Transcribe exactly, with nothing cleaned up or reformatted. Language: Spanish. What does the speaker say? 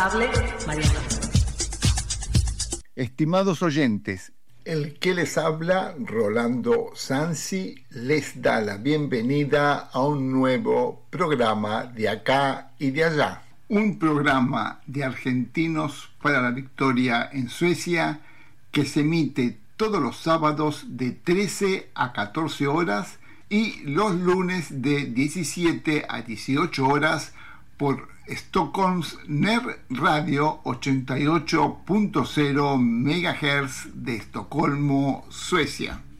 Hable Mariano. Estimados oyentes, el que les habla, Rolando Sansi, les da la bienvenida a un nuevo programa de acá y de allá. Un programa de argentinos para la victoria en Suecia que se emite todos los sábados de trece a catorce horas y los lunes de diecisiete a dieciocho horas por Stockholms Närradio ochenta y ocho punto cero megahertz de Estocolmo, Suecia.